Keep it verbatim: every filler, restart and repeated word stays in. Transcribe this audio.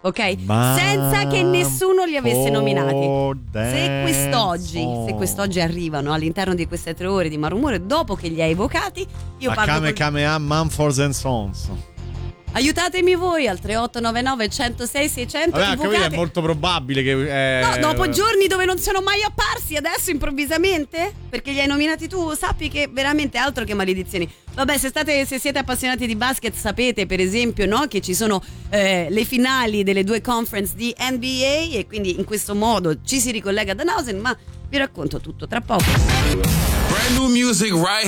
ok? Senza che nessuno li avesse nominati. Se quest'oggi, se quest'oggi arrivano all'interno di queste tre ore di malumore dopo che li hai evocati, io parlo Kame col... Kamea Mumford and Sons. Aiutatemi voi al tre otto nove nove uno zero sei sei zero zero. Vabbè, capito, è molto probabile che eh... No, dopo giorni dove non sono mai apparsi, adesso improvvisamente perché li hai nominati tu, sappi che veramente altro che maledizioni. Vabbè, se state se siete appassionati di basket sapete per esempio, no, che ci sono eh, le finali delle due conference di N B A e quindi in questo modo ci si ricollega a Danhausen, ma vi racconto tutto tra poco. Brand new music right